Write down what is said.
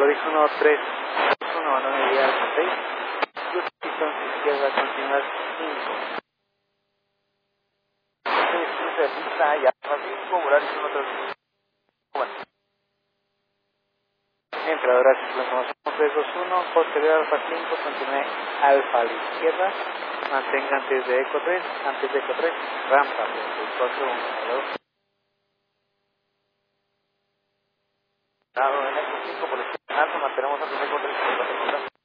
clorhídrono 3, 1, abandone vía alfa 6, pistón izquierda, continuar 5. Cruce de pista y alfa 5, volar kilómetros. Bueno. Entradora 3, 2, 1, posterior alfa 5, continúe alfa a la izquierda, mantenga antes de eco 3, rampa 34, 1, 2.